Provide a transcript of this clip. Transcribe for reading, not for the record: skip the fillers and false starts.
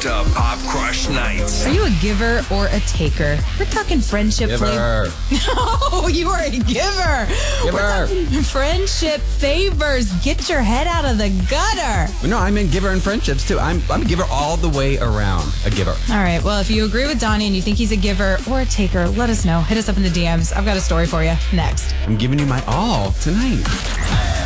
to Pop Crush Nights. Are you a giver or a taker? We're talking friendship Giver. No, you are a giver. Giver. We're talking friendship favors. Get your head out of the gutter. No, I'm in giver and friendships too. I'm a giver all the way around. A giver. All right. Well, if you agree with Donnie and you think he's a giver or a taker, let us know. Hit us up in the DMs. I've got a story for you next. I'm giving you my all tonight.